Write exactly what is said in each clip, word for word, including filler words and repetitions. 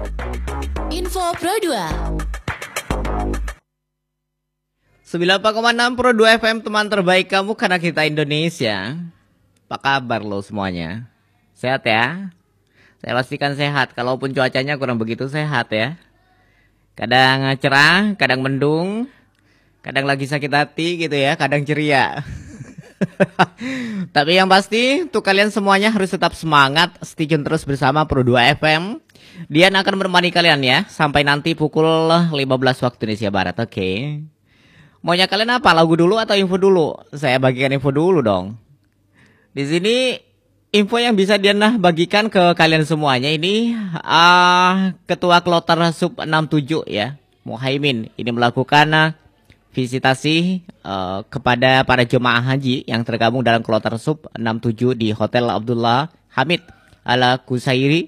Info Pro dua. sembilan puluh empat koma enam Pro dua F M, teman terbaik kamu karena kita Indonesia. Apa kabar lo semuanya? Sehat ya? Saya pastikan sehat, kalaupun cuacanya kurang begitu sehat ya. Kadang cerah, kadang mendung, kadang lagi sakit hati gitu ya, kadang ceria. Tapi yang pasti untuk kalian semuanya harus tetap semangat, stay tune terus bersama Pro dua F M. Dian akan menemani kalian ya sampai nanti pukul lima belas waktu Indonesia Barat, oke? Okay? Maunya kalian apa? Lagu dulu atau info dulu? Saya bagikan info dulu dong. Di sini info yang bisa Diana bagikan ke kalian semuanya ini uh, Ketua Kloter Sub enam puluh tujuh ya, Muhaimin ini melakukan uh, visitasi uh, kepada para jemaah haji yang tergabung dalam Kloter Sub enam puluh tujuh di Hotel Abdullah Hamid Al Qusairi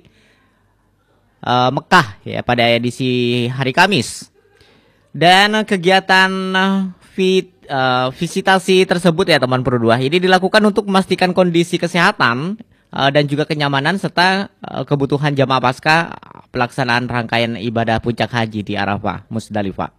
uh, Mekah ya pada edisi hari Kamis. Dan kegiatan fit, uh, visitasi tersebut ya teman Pro dua ini dilakukan untuk memastikan kondisi kesehatan uh, dan juga kenyamanan serta uh, kebutuhan jamaah pasca pelaksanaan rangkaian ibadah puncak haji di Arafah, Musdalifah.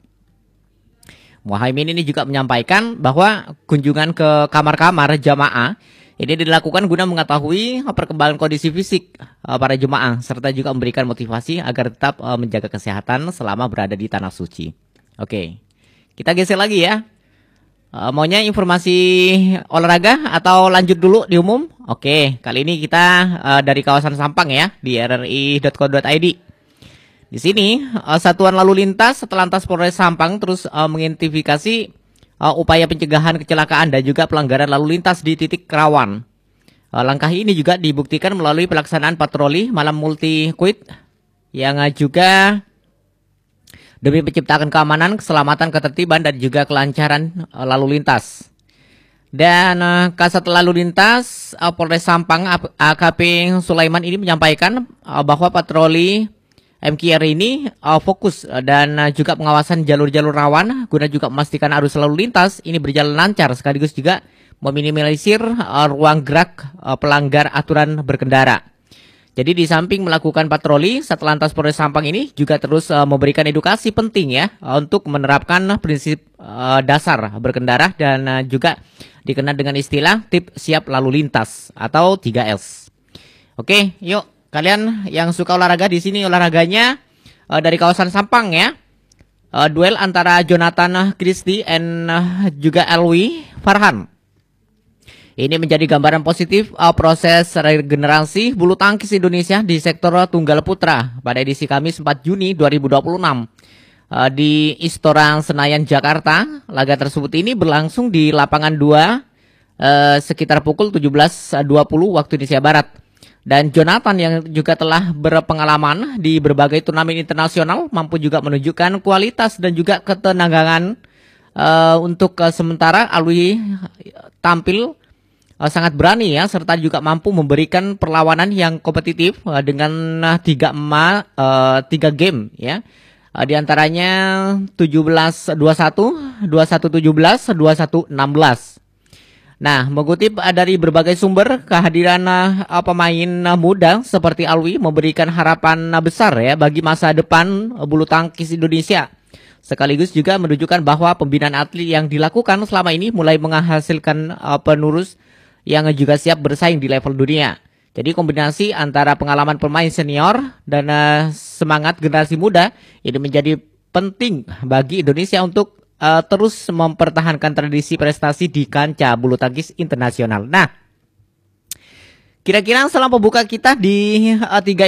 Muhaimin ini juga menyampaikan bahwa kunjungan ke kamar-kamar jamaah ini dilakukan guna mengetahui perkembangan kondisi fisik uh, para jemaah serta juga memberikan motivasi agar tetap uh, menjaga kesehatan selama berada di tanah suci. Oke, kita geser lagi ya. Uh, maunya informasi olahraga atau lanjut dulu di umum? Oke, kali ini kita uh, dari kawasan Sampang ya, di r r i dot co dot i d. Di sini, uh, Satuan Lalu Lintas Telantas Polres Sampang terus uh, mengidentifikasi uh, upaya pencegahan kecelakaan dan juga pelanggaran lalu lintas di titik rawan. Uh, langkah ini juga dibuktikan melalui pelaksanaan patroli malam multi-quid yang uh, juga demi menciptakan keamanan, keselamatan, ketertiban, dan juga kelancaran uh, lalu lintas. Dan uh, Kasat Lalu Lintas uh, Polres Sampang A K P Sulaiman ini menyampaikan uh, bahwa patroli M Q R ini uh, fokus uh, dan uh, juga pengawasan jalur-jalur rawan guna juga memastikan arus lalu lintas ini berjalan lancar sekaligus juga meminimalisir uh, ruang gerak uh, pelanggar aturan berkendara. Jadi di samping melakukan patroli, Satlantas Polres Sampang ini juga terus uh, memberikan edukasi penting ya uh, untuk menerapkan prinsip uh, dasar berkendara dan uh, juga dikenal dengan istilah tip siap lalu lintas atau tiga S. Oke, yuk kalian yang suka olahraga di sini olahraganya uh, dari kawasan Sampang ya. Uh, duel antara Jonathan Christie and uh, juga Elwi Farhan. Ini menjadi gambaran positif uh, proses regenerasi bulu tangkis Indonesia di sektor tunggal putra pada edisi Kamis empat Juni dua ribu dua puluh enam uh, di Istora Senayan, Jakarta. Laga tersebut ini berlangsung di lapangan dua uh, sekitar pukul tujuh belas dua puluh waktu Indonesia Barat. Dan Jonathan yang juga telah berpengalaman di berbagai turnamen internasional mampu juga menunjukkan kualitas dan juga ketenagaan uh, untuk uh, sementara Alwi tampil Uh, sangat berani ya, serta juga mampu memberikan perlawanan yang kompetitif uh, dengan uh, tiga emas, uh, tiga game ya, uh, diantaranya tujuh belas dua puluh satu, dua puluh satu tujuh belas, dua puluh satu enam belas. Nah, mengutip uh, dari berbagai sumber, kehadiran uh, pemain uh, muda seperti Alwi memberikan harapan uh, besar ya bagi masa depan uh, bulu tangkis Indonesia. Sekaligus juga menunjukkan bahwa pembinaan atlet yang dilakukan selama ini mulai menghasilkan uh, penerus yang juga siap bersaing di level dunia. Jadi kombinasi antara pengalaman pemain senior dan uh, semangat generasi muda ini menjadi penting bagi Indonesia untuk uh, terus mempertahankan tradisi prestasi di kancah bulu tangkis internasional. Nah, kira-kira salam pembuka kita di uh, tiga